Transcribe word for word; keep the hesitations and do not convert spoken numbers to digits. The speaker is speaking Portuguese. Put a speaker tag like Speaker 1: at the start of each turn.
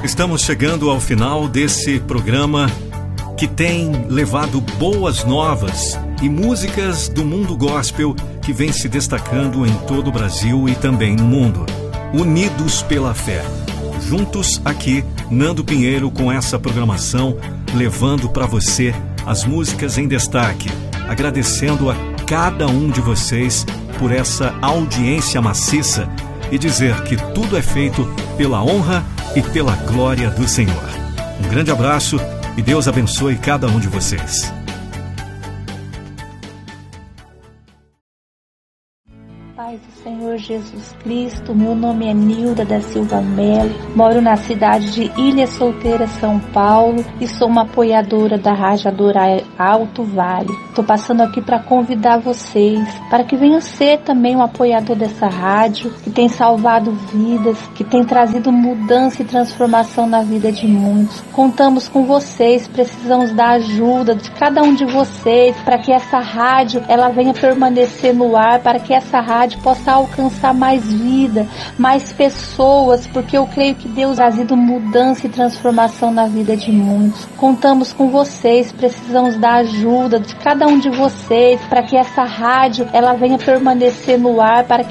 Speaker 1: Estamos chegando ao final desse programa que tem levado boas novas e músicas do mundo gospel que vem se destacando em todo o Brasil e também no mundo. Unidos pela fé. Juntos aqui, Nando Pinheiro com essa programação, levando para você as músicas em destaque. Agradecendo a cada um de vocês por essa audiência maciça e dizer que tudo é feito pela honra e pela glória do Senhor. Um grande abraço e Deus abençoe cada um de vocês.
Speaker 2: Paz do Senhor Jesus Cristo, meu nome é Nilda da Silva Melo, moro na cidade de Ilha Solteira, São Paulo e sou uma apoiadora da Rajadora Alto Vale. Estou passando aqui para convidar vocês para que venham ser também um apoiador dessa rádio, que tem salvado vidas, que tem trazido mudança e transformação na vida de muitos. Contamos com vocês, precisamos da ajuda de cada um de vocês para que essa rádio ela venha permanecer no ar, para que essa rádio possa alcançar mais vida, mais pessoas, porque eu creio que Deus tem trazido mudança e transformação na vida de muitos. Contamos com vocês, precisamos da ajuda de cada um de vocês para que essa rádio ela venha permanecer no ar, para que